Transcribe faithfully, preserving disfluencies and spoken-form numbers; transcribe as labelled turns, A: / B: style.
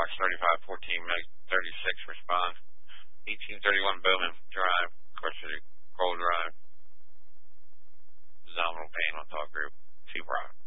A: Fox thirty-five fourteen, Meg thirty-six, respond. eighteen thirty-one Bowman Drive, Course City, Cold Drive. Abdominal pain on top group, two Bravo.